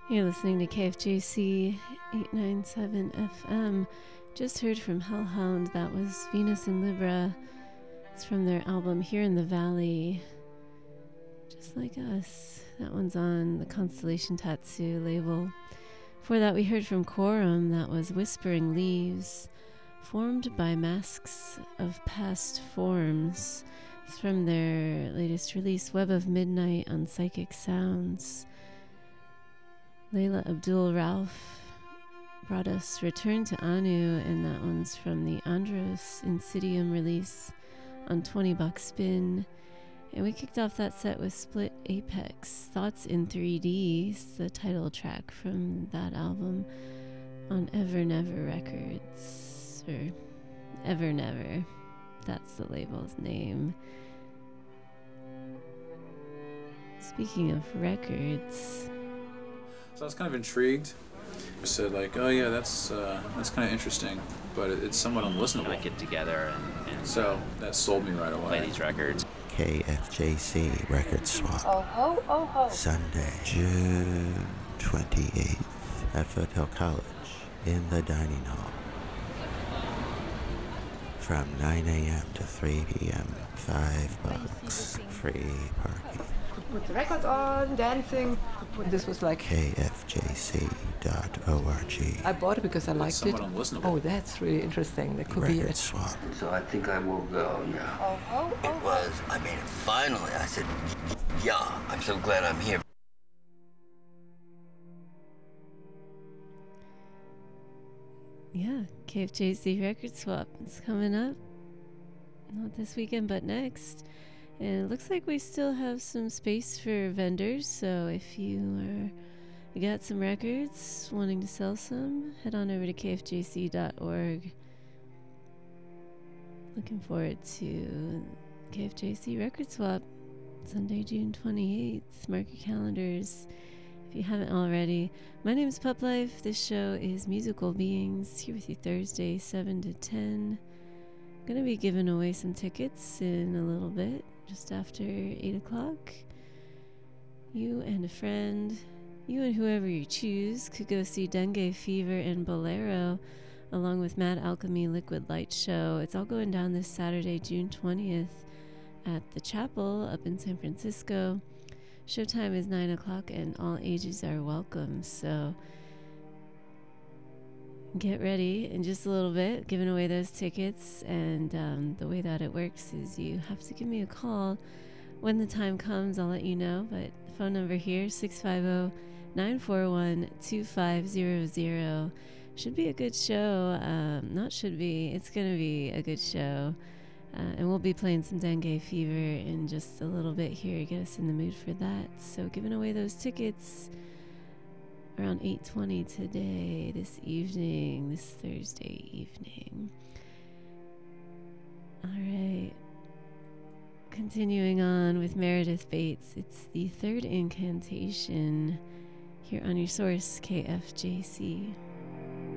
You're listening to KFJC 897 FM. Just heard from Hellhound. That was Venus in Libra. It's from their album Here in the Valley. Just Like Us. That one's on the Constellation Tattoo label. Before that, we heard from Quorum. That was Whispering Leaves, formed by masks of past forms. It's from their latest release, Web of Midnight, on Psychic Sounds. Layla Abdul Rauf brought us Return to Anu, and that one's from the Andros Insidium release on 20 Buck Spin. And we kicked off that set with Split Apex, Thoughts in 3D, it's the title track from that album on Ever Never Records, or Ever Never, that's the label's name. Speaking of records, so I was kind of intrigued. I said, like, oh yeah, that's kind of interesting, but it's somewhat unlistenable. I get together and so that sold me right away. Play these records. KFJC Record Swap. Oh ho, oh ho. Sunday, June 28th at Foothill College in the dining hall. From 9 a.m. to 3 p.m. $5, free parking. Put the record on, dancing. This was like KFJC.org. I bought it because I liked it. Unlistenable. Oh, that's really interesting. That could Record be Swap. So I think I will go now. Oh ho, oh It was, I mean, finally, I said, yeah, I'm so glad I'm here. yeah, KFJC Record Swap. It's coming up. Not this weekend, but next. And it looks like we still have some space for vendors, so if you got some records, wanting to sell some, head on over to kfjc.org. Looking forward to KFJC Record Swap, Sunday, June 28th. Mark your calendars if you haven't already. My name is Pup Life. This show is Musical Beings, here with you Thursday, 7 to 10. Going to be giving away some tickets in a little bit, just after 8 o'clock. You and a friend, you and whoever you choose, could go see Dengue Fever and Bolero, along with Mad Alchemy Liquid Light Show. It's all going down this Saturday, June 20th, at the Chapel up in San Francisco. Showtime is 9 o'clock, and all ages are welcome, so get ready in just a little bit, giving away those tickets. And the way that it works is you have to give me a call when the time comes. I'll let you know, but the phone number here, 650-941-2500. Should be a good show. It's gonna be a good show. And we'll be playing some Dengue Fever in just a little bit here to get us in the mood for that. So giving away those tickets around 8:20 today, this Thursday evening. All right. Continuing on with Meredith Bates. It's the third incantation here on your source, KFJC.